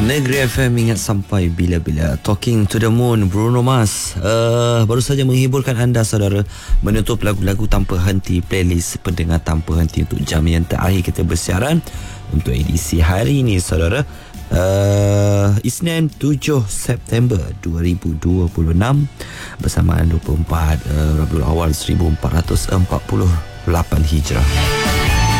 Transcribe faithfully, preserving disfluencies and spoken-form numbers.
Negeri F M ingat sampai bila-bila. Talking to the Moon, Bruno Mars uh, baru saja menghiburkan anda saudara, menutup lagu-lagu tanpa henti, playlist pendengar tanpa henti untuk jam yang terakhir kita bersiaran untuk edisi hari ini saudara. uh, Isnin tujuh September dua ribu dua puluh enam bersamaan dua puluh empat uh, Rabiul Awal seribu empat ratus empat puluh lapan Hijrah.